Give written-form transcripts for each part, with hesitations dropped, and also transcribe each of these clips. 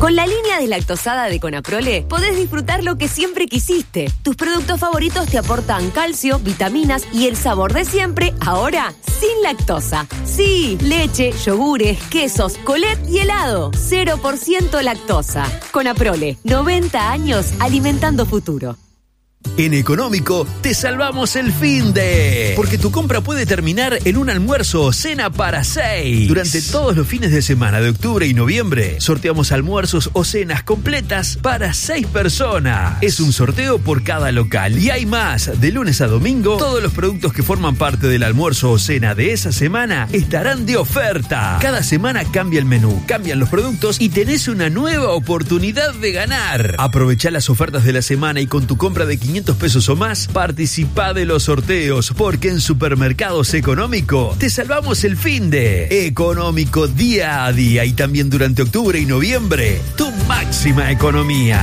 Con la línea deslactosada de Conaprole podés disfrutar lo que siempre quisiste. Tus productos favoritos te aportan calcio, vitaminas y el sabor de siempre, ahora sin lactosa. Sí, leche, yogures, quesos, Colet y helado. 0% lactosa. Conaprole, 90 años alimentando futuro. En Económico te salvamos el finde, porque tu compra puede terminar en un almuerzo o cena para 6. Durante todos los fines de semana de octubre y noviembre sorteamos almuerzos o cenas completas para 6 personas. Es un sorteo por cada local y hay más. De lunes a domingo, todos los productos que forman parte del almuerzo o cena de esa semana estarán de oferta. Cada semana cambia el menú, cambian los productos y tenés una nueva oportunidad de ganar. Aprovechá las ofertas de la semana y con tu compra de 500 pesos o más, participá de los sorteos, porque en Supermercados Económico te salvamos el finde. Económico día a día y también durante octubre y noviembre, tu máxima economía.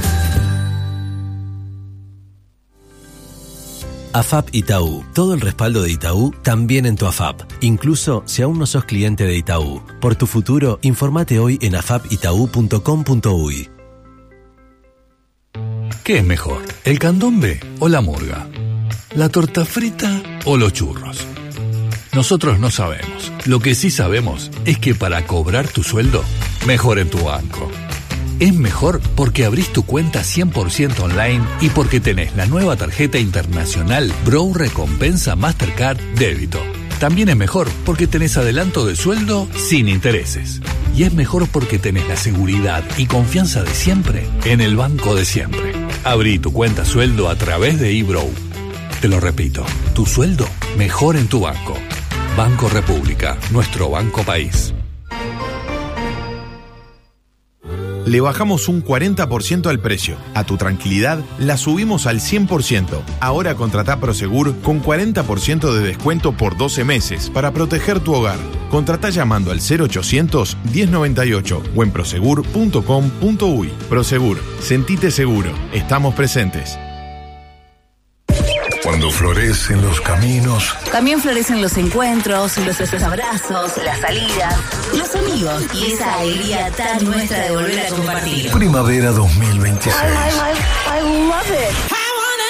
AFAP Itaú. Todo el respaldo de Itaú también en tu AFAP. Incluso si aún no sos cliente de Itaú. Por tu futuro, informate hoy en afapitau.com.uy. ¿Qué es mejor, el candombe o la murga? ¿La torta frita o los churros? Nosotros no sabemos. Lo que sí sabemos es que para cobrar tu sueldo, mejor en tu banco. Es mejor porque abrís tu cuenta 100% online y porque tenés la nueva tarjeta internacional Bro Recompensa Mastercard Débito. También es mejor porque tenés adelanto de sueldo sin intereses. Y es mejor porque tenés la seguridad y confianza de siempre en el banco de siempre. Abrí tu cuenta sueldo a través de eBrow. Te lo repito, tu sueldo mejor en tu banco. Banco República, nuestro banco país. Le bajamos un 40% al precio. A tu tranquilidad, la subimos al 100%. Ahora contratá Prosegur con 40% de descuento por 12 meses para proteger tu hogar. Contratá llamando al 0800 1098 o en prosegur.com.uy. Prosegur, sentite seguro. Estamos presentes. Cuando florecen los caminos, también florecen los encuentros, los abrazos, las salidas, los amigos y esa alegría tan nuestra de volver a compartir. Primavera 2026. I love it.